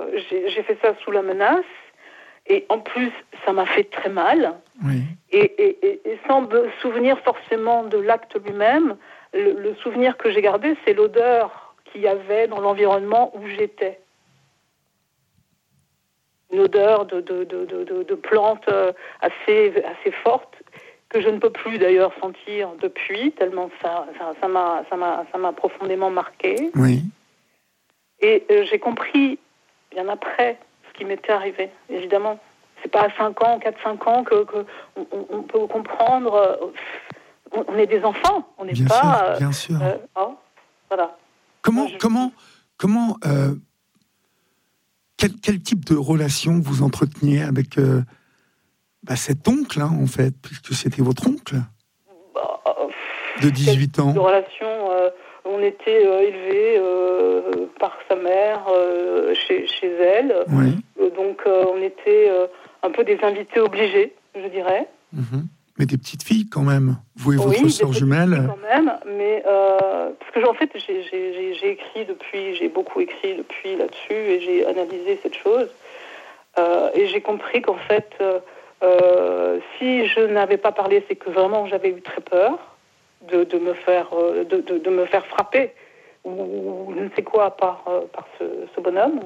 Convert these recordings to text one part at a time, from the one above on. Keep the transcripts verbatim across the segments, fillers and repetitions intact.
j'ai, j'ai fait ça sous la menace. Et en plus, ça m'a fait très mal. Oui. Et, et, et, et sans me souvenir forcément de l'acte lui-même, le, le souvenir que j'ai gardé, c'est l'odeur qu'il y avait dans l'environnement où j'étais. Une odeur de, de, de, de, de, de plantes assez, assez forte, que je ne peux plus d'ailleurs sentir depuis, tellement ça, ça, ça, m'a, ça, m'a, ça m'a profondément marqué. Oui. Et euh, j'ai compris, bien après, ce qui m'était arrivé, évidemment. C'est pas à cinq ans, quatre cinq ans que, que on, on peut comprendre. Euh, on, on est des enfants, on n'est bien pas... Sûr, bien sûr. Euh, oh, voilà. Comment, je... comment, comment euh, quel, quel type de relation vous entreteniez avec euh, bah, cet oncle, hein, en fait, puisque c'était votre oncle bah, euh, de dix-huit ans. De relation, euh, on était euh, élevés euh, par sa mère euh, chez, chez elle. Oui. Euh, donc euh, on était euh, un peu des invités obligés, je dirais. Mm-hmm. Mais des petites filles quand même. Vous et votre oui, sœur jumelle. Oui, quand même. Mais euh, parce que en fait, j'ai, j'ai, j'ai écrit depuis, j'ai beaucoup écrit depuis là-dessus et j'ai analysé cette chose. Euh, et j'ai compris qu'en fait, euh, euh, si je n'avais pas parlé, c'est que vraiment j'avais eu très peur de, de me faire, euh, de, de, de me faire frapper ou, ou je ne sais quoi par euh, par ce, ce bonhomme.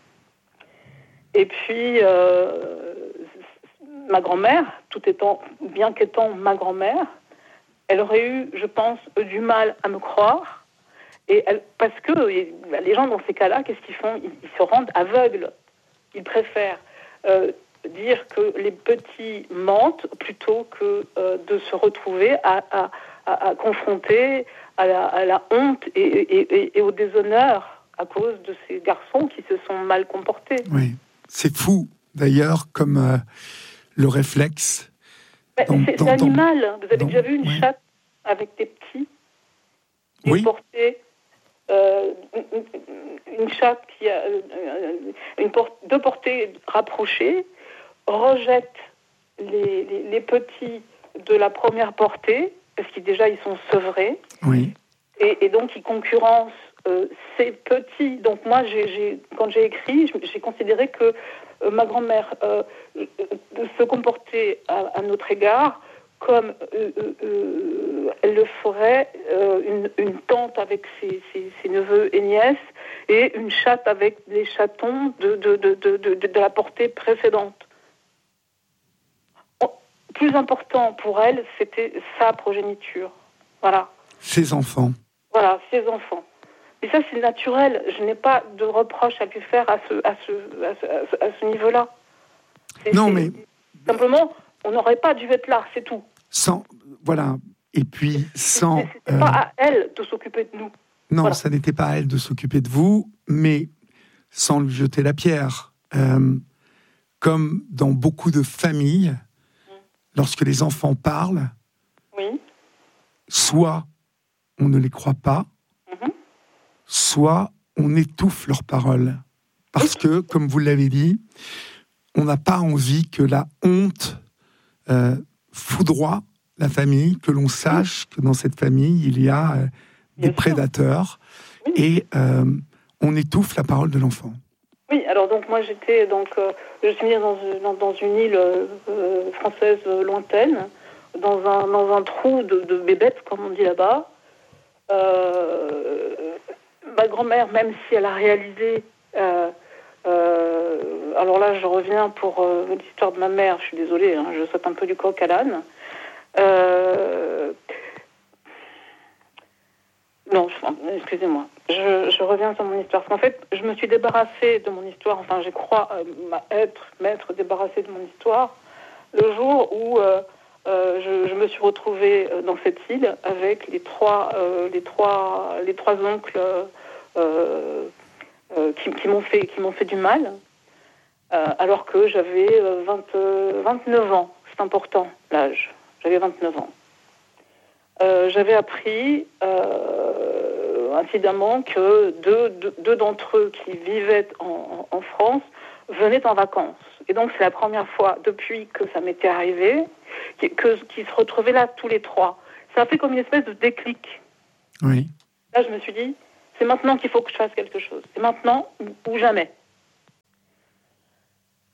Et puis euh, ma grand-mère, tout étant, bien qu'étant ma grand-mère, elle aurait eu, je pense, du mal à me croire. Et elle, parce que les gens dans ces cas-là, qu'est-ce qu'ils font ? ils, ils se rendent aveugles. Ils préfèrent euh, dire que les petits mentent plutôt que euh, de se retrouver à, à, à, à confronter à la, à la honte et, et, et, et au déshonneur à cause de ces garçons qui se sont mal comportés. Oui, c'est fou d'ailleurs comme euh, le réflexe. Mais dans, c'est, dans, c'est animal. Dans, Vous avez dans, déjà vu une oui. chatte avec des petits oui. portée Euh, une, une chatte qui a une porte, deux portées rapprochées rejette les, les, les petits de la première portée parce qu'ils déjà ils sont sevrés oui. et, et donc ils concurrencent euh, ces petits. Donc moi j'ai, j'ai, quand j'ai écrit j'ai considéré que euh, ma grand-mère euh, euh, se comportait à, à notre égard comme euh, euh, elle le ferait euh, une, une tante avec ses, ses, ses neveux et nièces et une chatte avec les chatons de, de, de, de, de, de la portée précédente. Plus important pour elle, c'était sa progéniture. Voilà. Ses enfants. Voilà, ses enfants. Et ça, c'est naturel. Je n'ai pas de reproche à lui faire à ce, à ce, à ce, à ce, à ce niveau-là. C'est, non, c'est, mais... Simplement, on n'aurait pas dû être là, c'est tout. Sans... Voilà. Et puis, sans... C'est, c'était euh... pas à elle de s'occuper de nous. Non, voilà. Ça n'était pas à elle de s'occuper de vous, mais sans lui jeter la pierre. Euh, comme dans beaucoup de familles, mmh. lorsque les enfants parlent, oui. soit on ne les croit pas, mmh. soit on étouffe leurs paroles. Parce oui. que, comme vous l'avez dit, on n'a pas envie que la honte euh, foudroie la famille, que l'on sache oui. que dans cette famille, il y a euh, des Bien prédateurs, oui. et euh, on étouffe la parole de l'enfant. Oui, alors donc moi j'étais donc euh, je suis née dans, dans, dans une île euh, française lointaine, dans un dans un trou de, de bébête comme on dit là-bas. Euh, ma grand-mère, même si elle a réalisé, euh, euh, alors là je reviens pour euh, l'histoire de ma mère, je suis désolée, hein, je saute un peu du coq à l'âne. Euh, Non, je, excusez-moi. Je, je reviens sur mon histoire. Parce qu'en fait, je me suis débarrassée de mon histoire. Enfin, je crois euh, être, m'être débarrassée de mon histoire le jour où euh, euh, je, je me suis retrouvée dans cette île avec les trois, euh, les trois, les trois oncles euh, euh, qui, qui m'ont fait, qui m'ont fait du mal, euh, alors que j'avais vingt, vingt-neuf ans. C'est important l'âge. J'avais vingt-neuf ans. Euh, j'avais appris euh, incidemment que deux, deux, deux d'entre eux qui vivaient en, en France venaient en vacances. Et donc, c'est la première fois depuis que ça m'était arrivé que, que, qu'ils se retrouvaient là tous les trois. Ça a fait comme une espèce de déclic. Oui. Là, je me suis dit, c'est maintenant qu'il faut que je fasse quelque chose. C'est maintenant ou, ou jamais.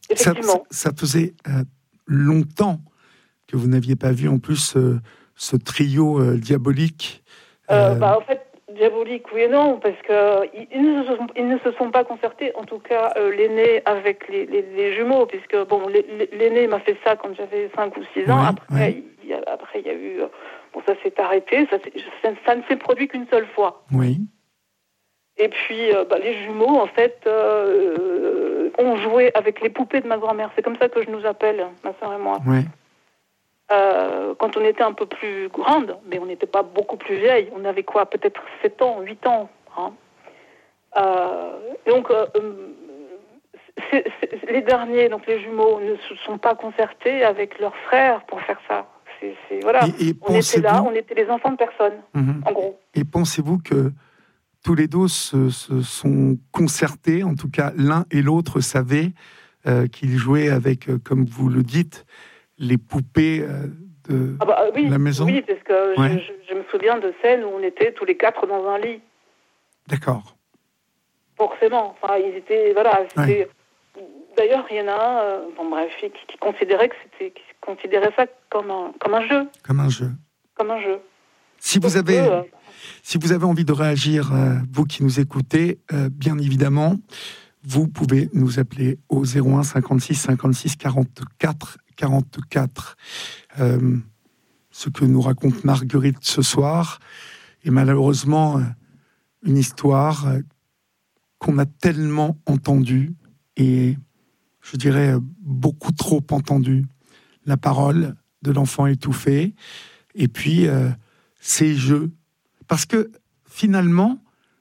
Effectivement. Ça, ça faisait euh, longtemps que vous n'aviez pas vu en plus euh, ce trio euh, diabolique. Euh, euh... Bah, en fait, diabolique, oui et non, parce qu'ils ils ne, se sont, ils ne se sont pas concertés, en tout cas euh, l'aîné avec les, les, les jumeaux, puisque bon, l'aîné m'a fait ça quand j'avais cinq ou six ans, oui, après, oui. Il y a, après il y a eu... Bon, ça s'est arrêté, ça, ça, ça ne s'est produit qu'une seule fois. Oui. Et puis, euh, bah, les jumeaux, en fait, euh, ont joué avec les poupées de ma grand-mère. C'est comme ça que je nous appelle, ma soeur et moi. Oui. Euh, quand on était un peu plus grande, mais on n'était pas beaucoup plus vieille, on avait quoi, peut-être sept ans, huit ans. Hein. Euh, donc, euh, c'est, c'est, les derniers, donc les jumeaux, ne se sont pas concertés avec leurs frères pour faire ça. C'est, c'est, voilà. Et, et on était là, on était les enfants de personne, mmh. en gros. Et pensez-vous que tous les deux se, se sont concertés, en tout cas l'un et l'autre savaient euh, qu'ils jouaient avec, euh, comme vous le dites, les poupées euh, de ah bah, oui, la maison? Oui, parce que ouais. je, je, je me souviens de scènes où on était tous les quatre dans un lit. D'accord. Forcément. Enfin, ils étaient, voilà, c'était... Ouais. D'ailleurs, il y en a un, euh, bon bref, qui, qui considérait que c'était, qui considérait ça comme un, comme un jeu. Comme un jeu. Comme un jeu. Si vous Donc, avez, euh, si vous avez envie de réagir, euh, vous qui nous écoutez, euh, bien évidemment, vous pouvez nous appeler au zéro un cinquante-six cinquante-six quarante-quatre quarante-quatre. Euh, ce que nous raconte Marguerite ce soir est malheureusement euh, une histoire euh, qu'on a tellement entendue et je dirais beaucoup trop entendue. La parole de l'enfant étouffé et puis euh, ces jeux. Parce que finalement,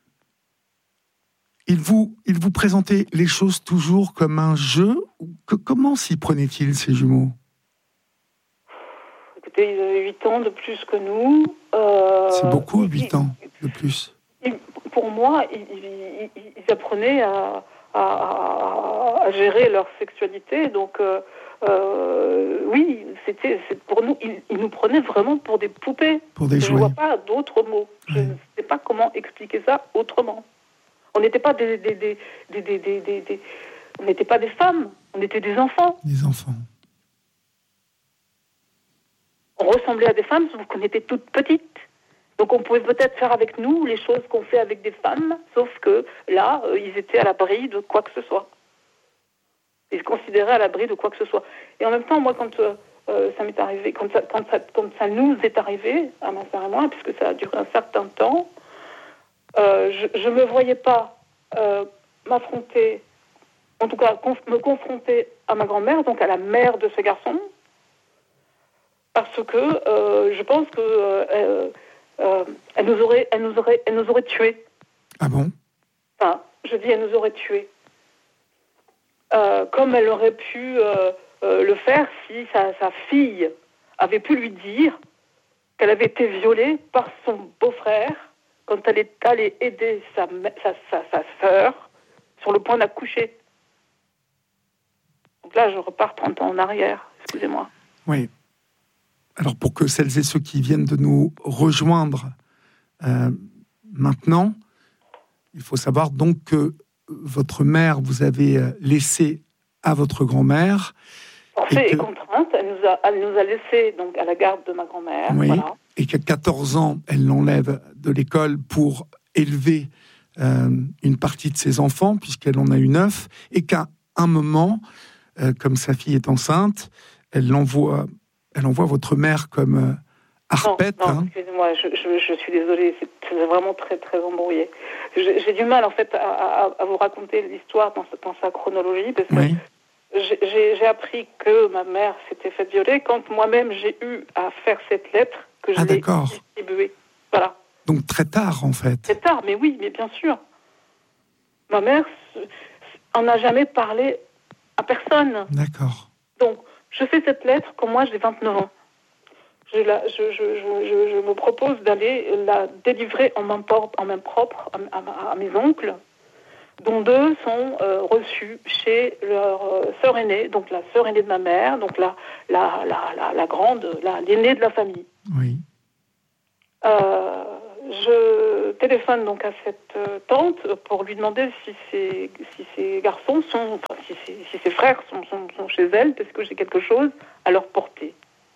il vous, il vous présentait les choses toujours comme un jeu. Que, comment s'y prenaient-ils, ces jumeaux? Écoutez, ils avaient huit ans de plus que nous. Euh, C'est beaucoup, ils, huit ans de plus. Ils, pour moi, ils, ils, ils apprenaient à, à, à gérer leur sexualité. Donc, euh, euh, oui, c'était, c'est pour nous, ils, ils nous prenaient vraiment pour des poupées. Pour des Je ne vois pas d'autres mots. Je ouais. ne sais pas comment expliquer ça autrement. On n'était pas des, des, des, des, des, des, des, des on n'était pas des femmes, on était des enfants. Des enfants. On ressemblait à des femmes, sauf qu'on était toutes petites. Donc on pouvait peut-être faire avec nous les choses qu'on fait avec des femmes, sauf que là, euh, ils étaient à l'abri de quoi que ce soit. Ils se considéraient à l'abri de quoi que ce soit. Et en même temps, moi, quand euh, ça m'est arrivé, quand ça, quand, ça, quand ça nous est arrivé, à ma sœur et moi, puisque ça a duré un certain temps, euh, je ne me voyais pas euh, m'affronter, en tout cas conf- me confronter à ma grand-mère, donc à la mère de ce garçon, parce que euh, je pense que euh, euh, elle nous aurait, elle nous aurait, elle nous aurait tués. Ah bon? Enfin, je dis, elle nous aurait tués. Euh, comme elle aurait pu euh, euh, le faire si sa, sa fille avait pu lui dire qu'elle avait été violée par son beau-frère quand elle est allée aider sa, sa, sa, sa sœur sur le point d'accoucher. Donc là, je repars trente ans en arrière, excusez-moi. Oui. Alors, pour que celles et ceux qui viennent de nous rejoindre euh, maintenant, il faut savoir donc que votre mère vous avez laissé à votre grand-mère. Forcée et, que... et contrainte, elle nous, a, elle nous a laissé donc à la garde de ma grand-mère. Oui, voilà. Et qu'à quatorze ans, elle l'enlève de l'école pour élever euh, une partie de ses enfants, puisqu'elle en a eu neuf, et qu'à un moment, euh, comme sa fille est enceinte, elle l'envoie... Elle envoie votre mère comme euh, Harpette. Non, non hein. excusez-moi, je, je, je suis désolée, c'est, c'est vraiment très, très embrouillé. J'ai, j'ai du mal, en fait, à, à, à vous raconter l'histoire dans, dans sa chronologie, parce que oui. j'ai, j'ai, j'ai appris que ma mère s'était faite violer quand moi-même j'ai eu à faire cette lettre que je ah, l'ai d'accord. distribuée. Voilà. Donc très tard, en fait. Très tard, mais oui, mais bien sûr. Ma mère en a jamais parlé à personne. D'accord. Donc, je fais cette lettre quand moi j'ai vingt-neuf ans. Je, la, je, je, je, je me propose d'aller la délivrer en main, en main propre à, à, à mes oncles, dont deux sont euh, reçus chez leur euh, sœur aînée, donc la sœur aînée de ma mère, donc la, la, la, la, la grande, la, l'aînée de la famille. Oui. Euh, je, je téléphone donc à cette euh, tante pour lui demander si ses, si ses garçons sont, enfin, si, ses, si ses frères sont, sont, sont chez elle, parce que j'ai quelque chose à leur porter.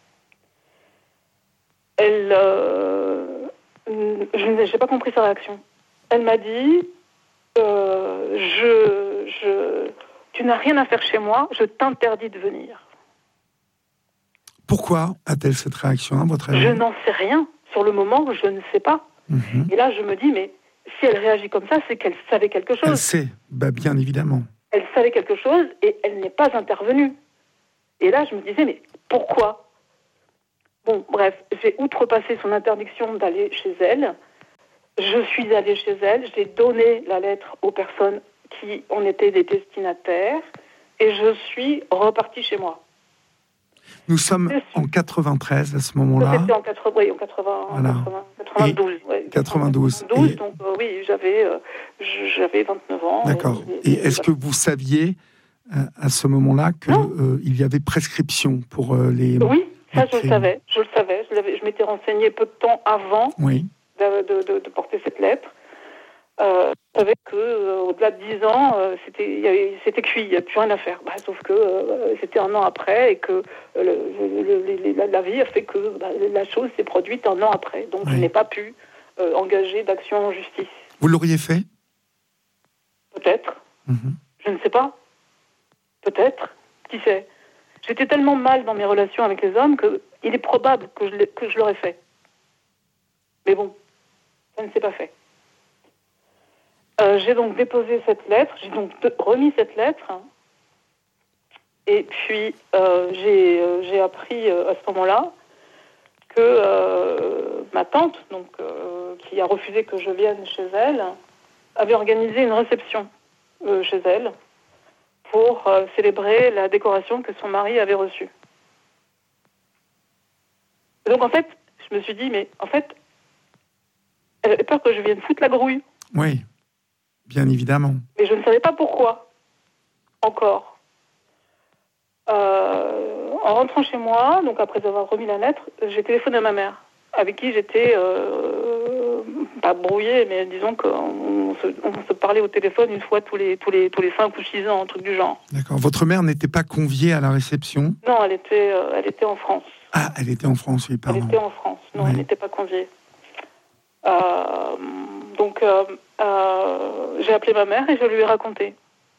Elle, euh, je n'ai pas compris sa réaction. Elle m'a dit, euh, je, je, tu n'as rien à faire chez moi, je t'interdis de venir. Pourquoi a-t-elle cette réaction, à votre avis ? Je n'en sais rien. Sur le moment, je ne sais pas. Mmh. Et là, je me dis, mais si elle réagit comme ça, c'est qu'elle savait quelque chose. Elle sait, bah, bien évidemment. Elle savait quelque chose et elle n'est pas intervenue. Et là, je me disais, mais pourquoi ? Bon, bref, j'ai outrepassé son interdiction d'aller chez elle. Je suis allée chez elle, j'ai donné la lettre aux personnes qui en étaient des destinataires et je suis repartie chez moi. Nous sommes en quatre-vingt-treize à ce moment-là. C'était en, quatre, oui, en quatre-vingts, voilà. quatre-vingts, quatre-vingt-douze. Ouais, quatre-vingt-douze. quatre-vingt-douze Et... donc euh, oui, j'avais, euh, j'avais vingt-neuf ans. D'accord. Et, et, et est-ce que vous saviez euh, à ce moment-là qu'il euh, y avait prescription pour euh, les... Oui, ça les je le savais. Je le savais. Je, l'avais, je m'étais renseignée peu de temps avant oui. de, de, de, de porter cette lettre. Euh, je savais qu'au-delà euh, de dix ans, euh, c'était, y avait, c'était cuit, il n'y a plus rien à faire. Bah, sauf que euh, c'était un an après et que euh, le, le, le, la, la vie a fait que bah, la chose s'est produite un an après. Donc oui. Je n'ai pas pu euh, engager d'action en justice. Vous l'auriez fait ? Peut-être. Mm-hmm. Je ne sais pas. Peut-être. Qui sait ? J'étais tellement mal dans mes relations avec les hommes qu'il est probable que je, que je l'aurais fait. Mais bon, ça ne s'est pas fait. Euh, j'ai donc déposé cette lettre, j'ai donc de, remis cette lettre, hein, et puis euh, j'ai, euh, j'ai appris euh, à ce moment-là que euh, ma tante, donc, euh, qui a refusé que je vienne chez elle, avait organisé une réception euh, chez elle pour euh, célébrer la décoration que son mari avait reçue. Et donc en fait, je me suis dit, mais en fait, elle avait peur que je vienne foutre la grouille. Oui. Bien évidemment. Mais je ne savais pas pourquoi, encore. Euh, en rentrant chez moi, donc après avoir remis la lettre, j'ai téléphoné à ma mère, avec qui j'étais, euh, pas brouillée, mais disons qu'on se, on se parlait au téléphone une fois tous les, tous les, tous les cinq ou six ans, un truc du genre. D'accord. Votre mère n'était pas conviée à la réception ? Non, elle était, euh, elle était en France. Ah, elle était en France, oui, pardon. Elle était en France, non, oui. Elle n'était pas conviée. Euh, donc, euh, euh, j'ai appelé ma mère et je lui ai raconté.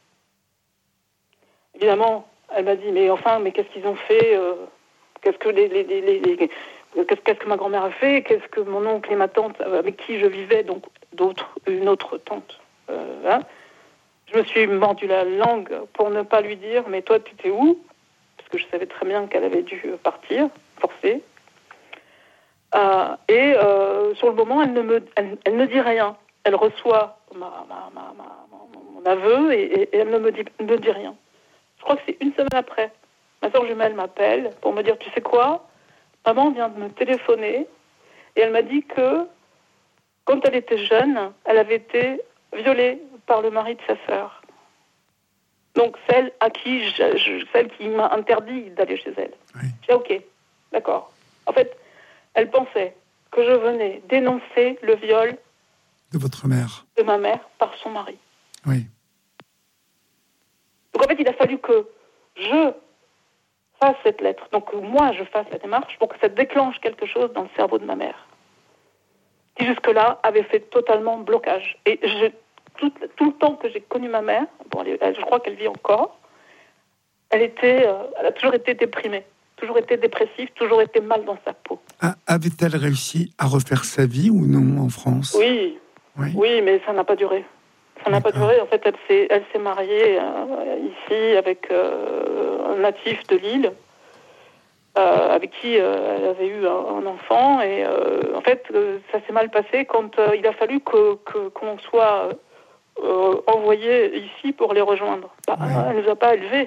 Évidemment, elle m'a dit, mais enfin, mais qu'est-ce qu'ils ont fait euh, Qu'est-ce que les, les, les, les, les qu'est-ce, qu'est-ce que ma grand-mère a fait Qu'est-ce que mon oncle et ma tante, avec qui je vivais, donc d'autres, une autre tante, euh, hein, je me suis mordu la langue pour ne pas lui dire, mais toi, tu étais où ? Parce que je savais très bien qu'elle avait dû partir, forcée. Euh, et euh, sur le moment, elle ne, me, elle, elle ne dit rien. Elle reçoit ma, ma, ma, ma, mon aveu et, et, et elle ne me, dit, ne me dit rien. Je crois que c'est une semaine après. Ma soeur jumelle m'appelle pour me dire, tu sais quoi ? Maman vient de me téléphoner et elle m'a dit que quand elle était jeune, elle avait été violée par le mari de sa sœur. Donc celle à qui je, je, celle qui m'a interdit d'aller chez elle. Oui. J'ai dit, ok, d'accord. En fait, elle pensait que je venais dénoncer le viol de votre mère, de ma mère par son mari. Oui. Donc en fait, il a fallu que je fasse cette lettre, donc que moi je fasse la démarche pour que ça déclenche quelque chose dans le cerveau de ma mère, qui jusque-là avait fait totalement blocage. Et je, tout, tout le temps que j'ai connu ma mère, bon, elle, elle, je crois qu'elle vit encore, elle, était, euh, elle a toujours été déprimée. Toujours été dépressive, toujours été mal dans sa peau. Ah, avait-elle réussi à refaire sa vie ou non en France ? Oui, oui, oui, mais ça n'a pas duré. Ça n'a D'accord. pas duré. En fait, elle s'est, elle s'est mariée euh, ici avec euh, un natif de Lille, euh, avec qui euh, elle avait eu un, un enfant. Et euh, en fait, euh, ça s'est mal passé quand euh, il a fallu que, que, qu'on soit euh, envoyé ici pour les rejoindre. Bah, oui. Elle ne nous a pas élevés.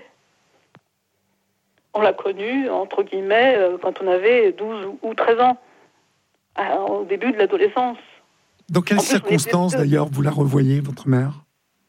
On l'a connue, entre guillemets, euh, quand on avait douze ou treize ans, à, au début de l'adolescence. Dans quelles plus, circonstances, d'ailleurs, vous la revoyez, votre mère ? Comment ?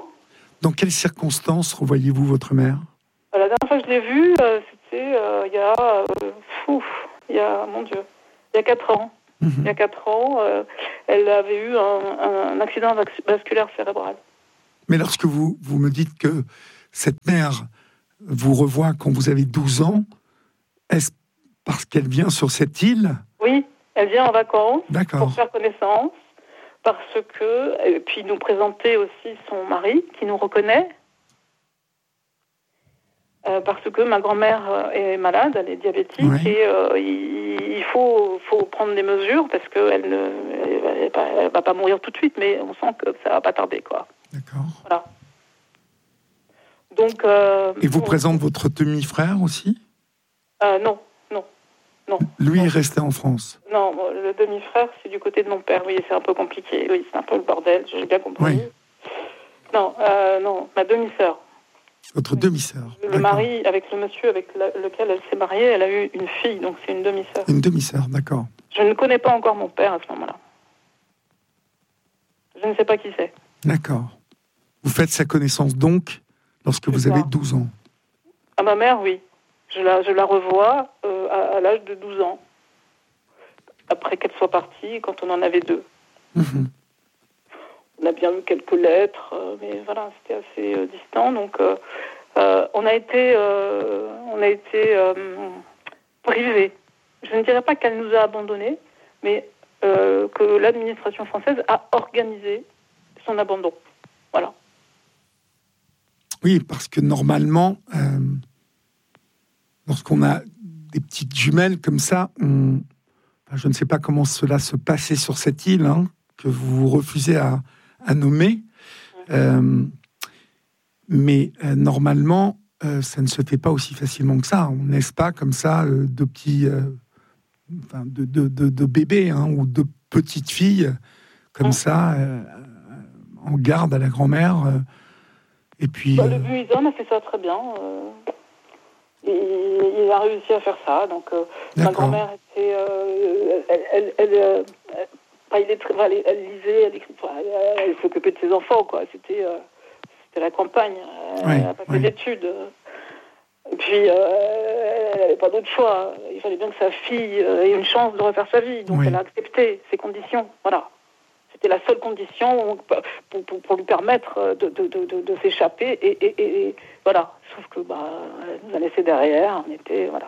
Dans quelles circonstances revoyez-vous votre mère ? La dernière fois que je l'ai vue, euh, c'était euh, il y a... Euh, fou, il y a, mon Dieu, il y a quatre ans. Mmh. Il y a quatre ans, euh, elle avait eu un, un accident vasculaire cérébral. Mais lorsque vous, vous me dites que cette mère vous revoit quand vous avez douze ans, est-ce parce qu'elle vient sur cette île ? Oui, elle vient en vacances. D'accord. Pour faire connaissance, parce que, et puis nous présenter aussi son mari, qui nous reconnaît, euh, parce que ma grand-mère est malade, elle est diabétique, oui. et euh, il, il faut, faut prendre des mesures, parce qu'elle ne elle va pas mourir tout de suite, mais on sent que ça va pas tarder, quoi. D'accord. Voilà. Donc, euh, et vous on... présente votre demi-frère aussi ? euh, Non, non, non. Lui non. est resté en France ? Non, le demi-frère, c'est du côté de mon père. Oui, c'est un peu compliqué. Oui, c'est un peu le bordel, j'ai bien compris. Oui. Non, euh, non, ma demi-sœur. Votre demi-sœur. Le d'accord. mari, avec le monsieur avec la, lequel elle s'est mariée, elle a eu une fille, donc c'est une demi-sœur. Une demi-sœur, d'accord. Je ne connais pas encore mon père à ce moment-là. Je ne sais pas qui c'est. D'accord. Vous faites sa connaissance donc lorsque vous avez douze ans ? À ma mère, oui. Je la, je la revois euh, à, à l'âge de douze ans. Après qu'elle soit partie, quand on en avait deux. Mmh. On a bien eu quelques lettres, euh, mais voilà, c'était assez euh, distant. Donc, euh, euh, on a été, euh, on a été euh, privés. Je ne dirais pas qu'elle nous a abandonnés, mais euh, que l'administration française a organisé son abandon. Voilà. Oui, parce que normalement, euh, lorsqu'on a des petites jumelles comme ça, on... enfin, je ne sais pas comment cela se passait sur cette île, hein, que vous refusez à, à nommer, euh, mais euh, normalement, euh, ça ne se fait pas aussi facilement que ça. On n'est pas comme ça euh, de petits, euh, enfin, de, de, de, de bébés hein, ou de petites filles comme mmh. ça, euh, en garde à la grand-mère. Euh, et puis, bah, euh... le Buisson a fait ça très bien. Euh... Il, il a réussi à faire ça. Donc, euh, ma grand-mère était, euh, elle, elle, elle, euh, elle, elle, elle lisait, elle, elle, elle s'occupait de ses enfants, quoi. C'était, euh, c'était la campagne. Elle oui, n'a pas fait oui. d'études. Et puis, euh, elle n'avait pas d'autre choix. Il fallait bien que sa fille ait une chance de refaire sa vie. Donc, oui. elle a accepté ces conditions. Voilà. C'était la seule condition pour, pour, pour lui permettre de, de, de, de, de s'échapper. Et, et, et, et voilà. Sauf que, bah, elle nous a laissé derrière. On était, voilà.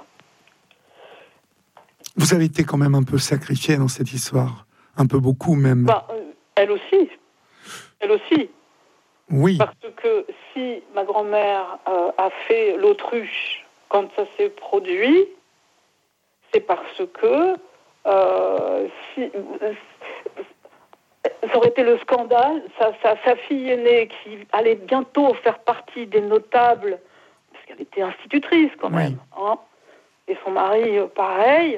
Vous avez été quand même un peu sacrifiée dans cette histoire. Un peu beaucoup, même. Bah, euh, elle aussi. Elle aussi. Oui. Parce que si ma grand-mère euh, a fait l'autruche quand ça s'est produit, c'est parce que euh, si, euh, ça aurait été le scandale. Sa, sa, sa fille aînée qui allait bientôt faire partie des notables, parce qu'elle était institutrice quand même, oui. hein, et son mari euh, pareil.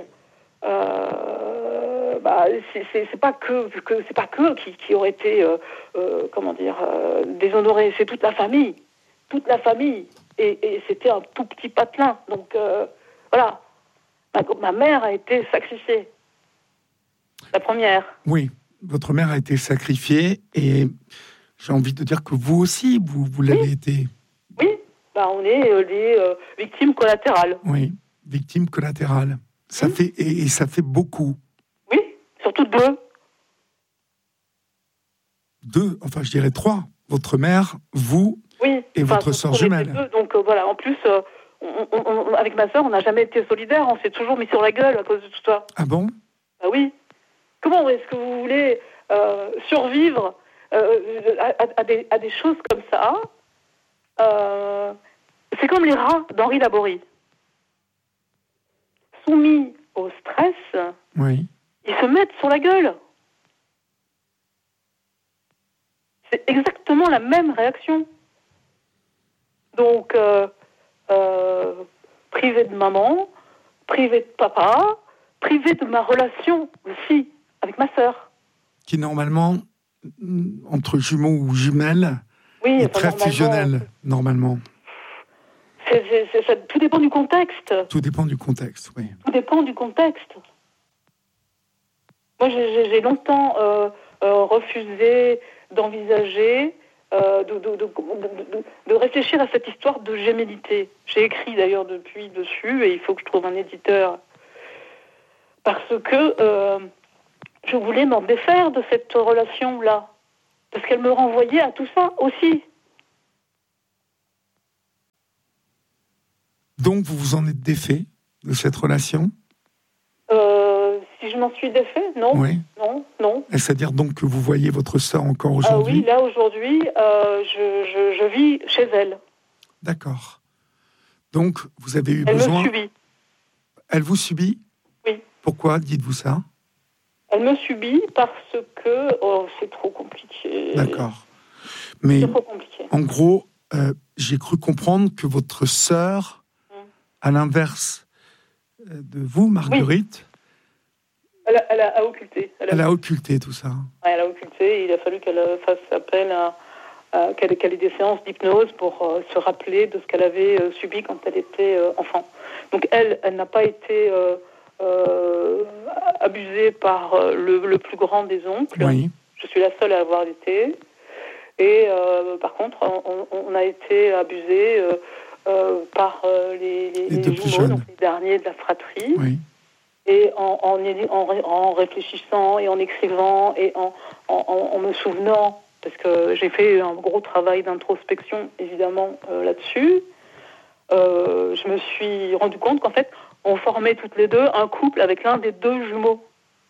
Euh, bah, c'est, c'est, c'est pas que, que c'est pas que qui, qui aurait été euh, euh, comment dire euh, déshonoré, c'est toute la famille, toute la famille, et, et c'était un tout petit patelin. Donc euh, voilà, ma, ma mère a été sacrifiée, la première. Oui, votre mère a été sacrifiée, et j'ai envie de dire que vous aussi, vous, vous l'avez oui. été. Oui, bah, on est euh, les euh, victimes collatérales. Oui, victimes collatérales. Ça mmh. fait, et, et ça fait beaucoup. Oui, surtout deux. Deux, enfin je dirais trois. Votre mère, vous oui, et enfin, votre sœur jumelle. Deux, donc euh, voilà, en plus, euh, on, on, on, avec ma sœur, on n'a jamais été solidaires, on s'est toujours mis sur la gueule à cause de tout ça. Ah bon ? Ah oui. Comment est-ce que vous voulez euh, survivre euh, à, à, à, des, à des choses comme ça euh, C'est comme les rats d'Henri Laborie. Soumis au stress, oui. ils se mettent sur la gueule. C'est exactement la même réaction. Donc, euh, euh, privé de maman, privé de papa, privé de ma relation aussi avec ma sœur. Qui normalement, entre jumeaux ou jumelles, oui, est enfin, très fusionnel, normalement. C'est, c'est, c'est, ça, tout dépend du contexte. Tout dépend du contexte, oui. Tout dépend du contexte. Moi, j'ai, j'ai longtemps euh, euh, refusé d'envisager, euh, de, de, de, de, de réfléchir à cette histoire de gémellité. J'ai écrit d'ailleurs depuis dessus, et il faut que je trouve un éditeur. Parce que euh, je voulais m'en défaire de cette relation-là. Parce qu'elle me renvoyait à tout ça aussi. Donc, vous vous en êtes défait de cette relation ? euh, Si je m'en suis défait, non. Oui. Non, non. Et c'est-à-dire donc que vous voyez votre sœur encore aujourd'hui ? Ah oui, là, aujourd'hui, euh, je, je, je vis chez elle. D'accord. Donc, vous avez eu elle besoin... Elle me subit. Elle vous subit ? Oui. Pourquoi dites-vous ça ? Elle me subit parce que oh, c'est trop compliqué. D'accord. Mais c'est trop compliqué. En gros, euh, j'ai cru comprendre que votre sœur, mmh. à l'inverse de vous, Marguerite, oui. elle, a, elle a occulté. Elle a, elle a occulté tout ça. Ouais, elle a occulté. Il a fallu qu'elle fasse appel à, à qu'elle, qu'elle ait des séances d'hypnose pour euh, se rappeler de ce qu'elle avait euh, subi quand elle était euh, enfant. Donc elle, elle n'a pas été euh, euh, abusée par euh, le, le plus grand des oncles. Oui. Je suis la seule à avoir été. Et euh, par contre, on, on a été abusés euh, euh, par euh, les, les, les, les jumeaux, donc les derniers de la fratrie. Oui. Et en, en, en, en réfléchissant et en écrivant et en, en, en me souvenant, parce que j'ai fait un gros travail d'introspection, évidemment, euh, là-dessus, euh, je me suis rendu compte qu'en fait, on formait toutes les deux un couple avec l'un des deux jumeaux.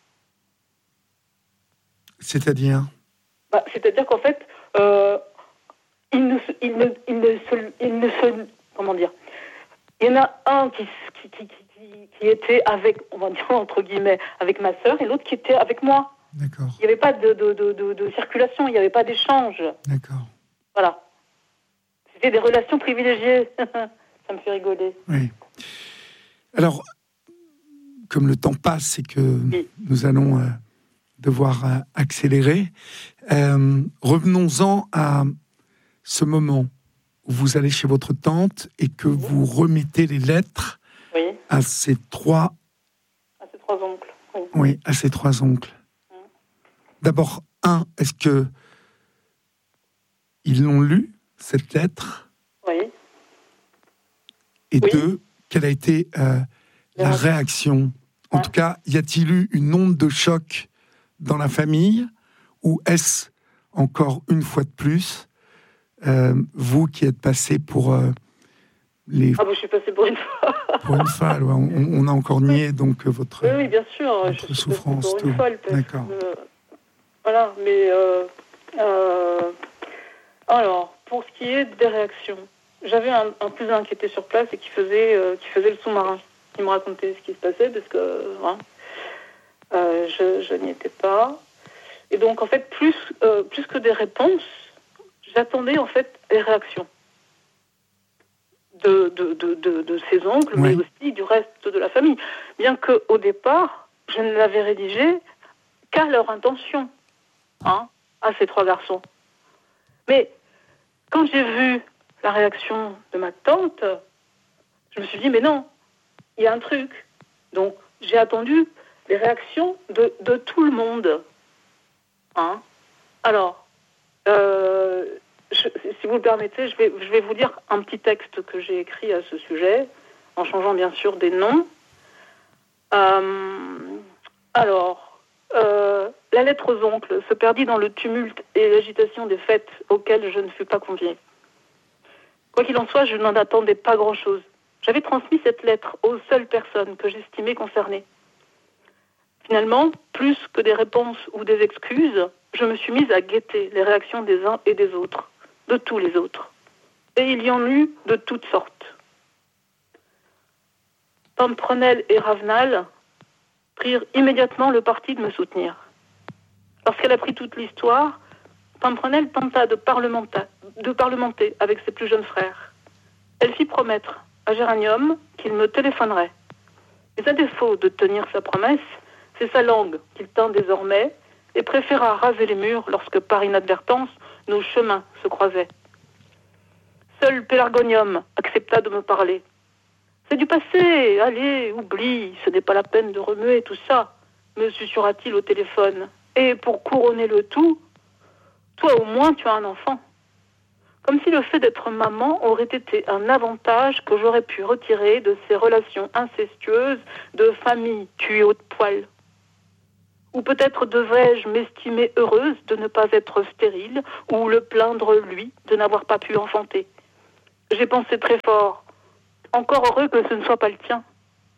C'est-à-dire bah, C'est-à-dire qu'en fait, Euh, il, ne, il, ne, il, ne se, il ne se... Comment dire Il y en a un qui, qui, qui, qui, qui était avec, on va dire entre guillemets, avec ma sœur, et l'autre qui était avec moi. D'accord. Il n'y avait pas de, de, de, de, de circulation, il n'y avait pas d'échange. D'accord. Voilà. C'était des relations privilégiées. Ça me fait rigoler. Oui. Alors, comme le temps passe et que oui. nous allons... Euh... devoir euh, accélérer. Euh, revenons-en à ce moment où vous allez chez votre tante et que oui. vous remettez les lettres oui. à ces trois... À ces trois oncles. Oui, oui à ces trois oncles. Mm. D'abord, un, est-ce que ils l'ont lu, cette lettre ? Oui. Et oui. deux, quelle a été euh, la oui. réaction ? En ouais. tout cas, y a-t-il eu une onde de choc dans la famille, ou est-ce, encore une fois de plus, euh, vous qui êtes passé pour euh, les... Ah, bah, je suis passée pour une fois. Pour une folle, ouais. on, on a encore nié, oui. donc, votre, oui, oui, bien sûr, votre je souffrance. Suis pour une folle, D'accord. Que, voilà, mais... Euh, euh, alors, pour ce qui est des réactions, j'avais un, un cousin qui était sur place et qui faisait, euh, qui faisait le sous-marin, qui me racontait ce qui se passait, parce que... Hein, Euh, je, je n'y étais pas. Et donc, en fait, plus, euh, plus que des réponses, j'attendais, en fait, les réactions de, de, de, de, de ses oncles, oui. mais aussi du reste de la famille. Bien qu'au départ, je ne l'avais rédigé qu'à leur intention, hein, à ces trois garçons. Mais quand j'ai vu la réaction de ma tante, je me suis dit, mais non, il y a un truc. Donc, j'ai attendu les réactions de, de tout le monde. Hein? Alors, euh, je, si vous le permettez, je vais, je vais vous lire un petit texte que j'ai écrit à ce sujet, en changeant bien sûr des noms. Euh, alors, euh, la lettre aux oncles se perdit dans le tumulte et l'agitation des fêtes auxquelles je ne fus pas conviée. Quoi qu'il en soit, je n'en attendais pas grand-chose. J'avais transmis cette lettre aux seules personnes que j'estimais concernées. Finalement, plus que des réponses ou des excuses, je me suis mise à guetter les réactions des uns et des autres, de tous les autres. Et il y en eut de toutes sortes. Pamprenelle et Ravenal prirent immédiatement le parti de me soutenir. Lorsqu'elle a pris toute l'histoire, Pamprenelle tenta de, parlementa- de parlementer avec ses plus jeunes frères. Elle fit promettre à Géranium qu'il me téléphonerait. Mais à défaut de tenir sa promesse, c'est sa langue qu'il tint désormais et préféra raser les murs lorsque, par inadvertance, nos chemins se croisaient. Seul Pélargonium accepta de me parler. « C'est du passé, allez, oublie, ce n'est pas la peine de remuer tout ça, me susurra-t-il au téléphone. Et pour couronner le tout, toi au moins tu as un enfant. » Comme si le fait d'être maman aurait été un avantage que j'aurais pu retirer de ces relations incestueuses de famille tuyau de poil. Ou peut-être devrais-je m'estimer heureuse de ne pas être stérile, ou le plaindre, lui, de n'avoir pas pu enfanter. J'ai pensé très fort. Encore heureux que ce ne soit pas le tien.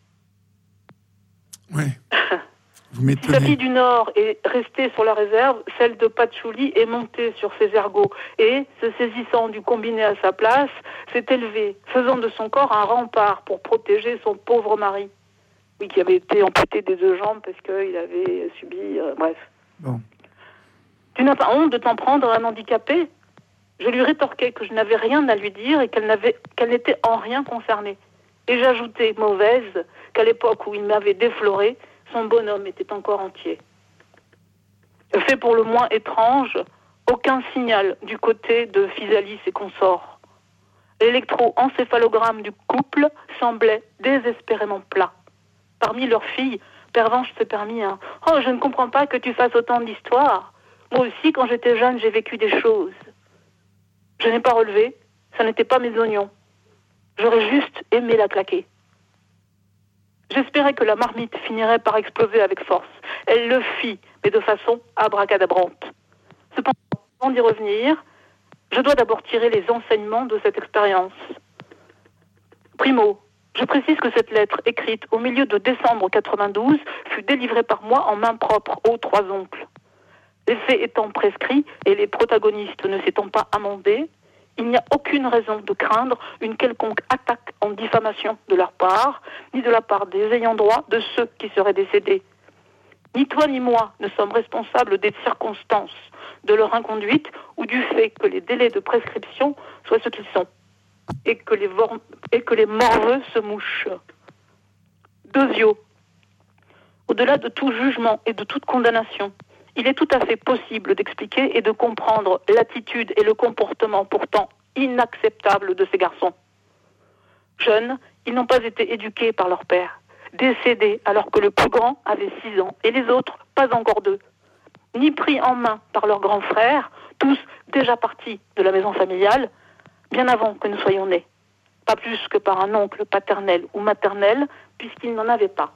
Oui. Vous Si m'étonnez. sa fille du Nord est restée sur la réserve, celle de Patchouli est montée sur ses ergots et, se saisissant du combiné à sa place, s'est élevée, faisant de son corps un rempart pour protéger son pauvre mari. Oui, qui avait été amputé des deux jambes parce qu'il avait subi... Euh, bref. Bon. Tu n'as pas honte de t'en prendre à un handicapé ? Je lui rétorquai que je n'avais rien à lui dire et qu'elle n'avait, qu'elle n'était en rien concernée. Et j'ajoutai, mauvaise, qu'à l'époque où il m'avait défloré, son bonhomme était encore entier. Fait pour le moins étrange, aucun signal du côté de Physalis et consorts. L'électroencéphalogramme du couple semblait désespérément plat. Parmi leurs filles, Pervenche s'est permis un « Oh, je ne comprends pas que tu fasses autant d'histoires. Moi aussi, quand j'étais jeune, j'ai vécu des choses. » Je n'ai pas relevé, ça n'était pas mes oignons. J'aurais juste aimé la claquer. J'espérais que la marmite finirait par exploser avec force. Elle le fit, mais de façon abracadabrante. Cependant, avant d'y revenir, je dois d'abord tirer les enseignements de cette expérience. Primo, je précise que cette lettre, écrite au milieu de décembre quatre-vingt-douze, fut délivrée par moi en main propre aux trois oncles. Les faits étant prescrits et les protagonistes ne s'étant pas amendés, il n'y a aucune raison de craindre une quelconque attaque en diffamation de leur part, ni de la part des ayants droit de ceux qui seraient décédés. Ni toi ni moi ne sommes responsables des circonstances de leur inconduite ou du fait que les délais de prescription soient ce qu'ils sont, et que les, vor- et que les morveux se mouchent. Deuxio, au-delà de tout jugement et de toute condamnation, il est tout à fait possible d'expliquer et de comprendre l'attitude et le comportement pourtant inacceptables de ces garçons. Jeunes, ils n'ont pas été éduqués par leur père, décédés alors que le plus grand avait six ans et les autres pas encore deux, ni pris en main par leurs grands frères, tous déjà partis de la maison familiale, bien avant que nous soyons nés, pas plus que par un oncle paternel ou maternel, puisqu'ils n'en avaient pas.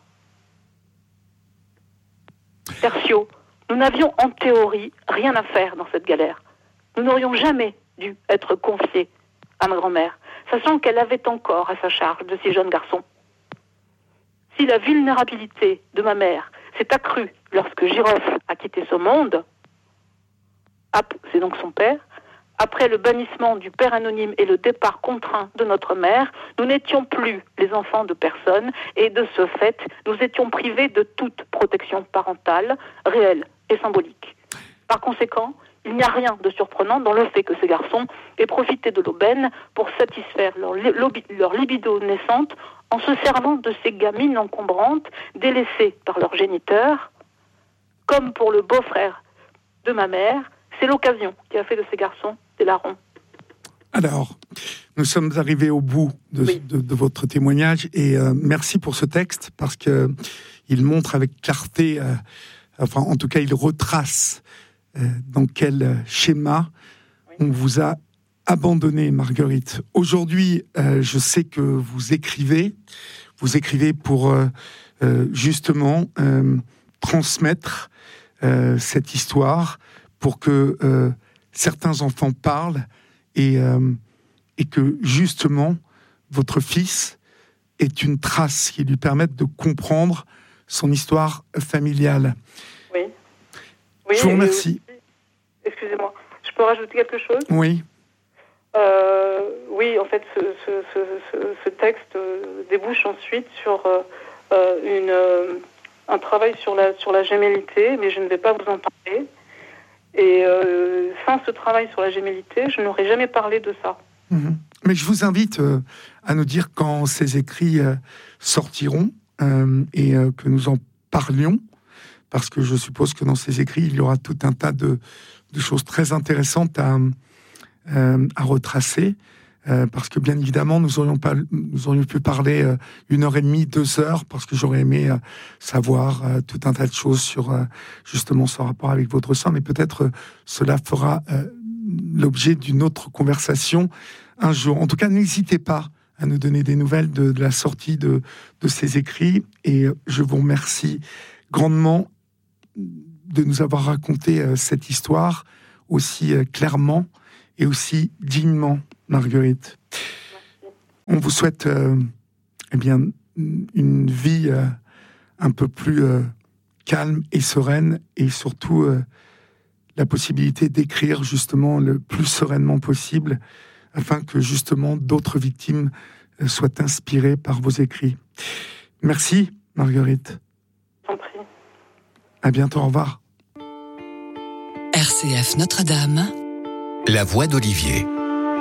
Tertio, nous n'avions en théorie rien à faire dans cette galère. Nous n'aurions jamais dû être confiés à ma grand-mère, sachant qu'elle avait encore à sa charge de six jeunes garçons. Si la vulnérabilité de ma mère s'est accrue lorsque Girofle a quitté ce monde, c'est donc son père, après le bannissement du père anonyme et le départ contraint de notre mère, nous n'étions plus les enfants de personne et de ce fait, nous étions privés de toute protection parentale, réelle et symbolique. Par conséquent, il n'y a rien de surprenant dans le fait que ces garçons aient profité de l'aubaine pour satisfaire leur, leur libido naissante en se servant de ces gamines encombrantes délaissées par leurs géniteurs. Comme pour le beau-frère de ma mère, c'est l'occasion qui a fait de ces garçons des larrons. Alors, nous sommes arrivés au bout de, oui. de, de votre témoignage et euh, merci pour ce texte parce que il montre avec clarté, euh, enfin en tout cas il retrace euh, dans quel schéma oui. on vous a abandonné, Marguerite. Aujourd'hui, euh, je sais que vous écrivez, vous écrivez pour euh, euh, justement euh, transmettre euh, cette histoire pour que euh, certains enfants parlent et, euh, et que justement votre fils ait une trace qui lui permette de comprendre son histoire familiale. Oui. oui je vous remercie. Aussi, excusez-moi, je peux rajouter quelque chose ? Oui. Euh, oui, en fait, ce, ce, ce, ce texte débouche ensuite sur euh, une, euh, un travail sur la, sur la gémellité, mais je ne vais pas vous en parler. Et euh, sans ce travail sur la gémellité, je n'aurais jamais parlé de ça. Mmh. Mais je vous invite euh, à nous dire quand ces écrits euh, sortiront euh, et euh, que nous en parlions, parce que je suppose que dans ces écrits, il y aura tout un tas de, de choses très intéressantes à, euh, à retracer. Euh, parce que bien évidemment, nous aurions, pas, nous aurions pu parler euh, une heure et demie, deux heures, parce que j'aurais aimé euh, savoir euh, tout un tas de choses sur euh, justement ce rapport avec votre sang, mais peut-être euh, cela fera euh, l'objet d'une autre conversation un jour. En tout cas, n'hésitez pas à nous donner des nouvelles de, de la sortie de, de ces écrits, et euh, je vous remercie grandement. de nous avoir raconté euh, cette histoire aussi euh, clairement et aussi dignement, Marguerite. Merci. On vous souhaite euh, eh bien, une vie euh, un peu plus euh, calme et sereine, et surtout euh, la possibilité d'écrire justement le plus sereinement possible, afin que justement d'autres victimes euh, soient inspirées par vos écrits. Merci, Marguerite. J'en prie. À bientôt, au revoir. R C F Notre-Dame. La voix d'Olivier.